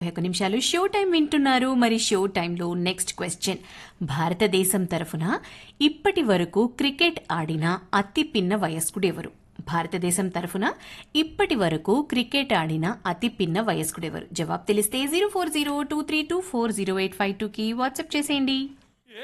1 నిమిషాలు show time వింటున్నారు. మరి షో టైంలో నెక్స్ట్ క్వశ్చన్, భారతదేశం తరఫున ఇప్పటి వరకు క్రికెట్ ఆడిన అతి పిన్న వయస్కుడెవరు? భారతదేశం తరఫున ఇప్పటి వరకు క్రికెట్ ఆడిన అతి పిన్న వయస్కుడెవరు? జవాబు తెలిస్తే 0402324085 కి వాట్సాప్ చేసేయండి.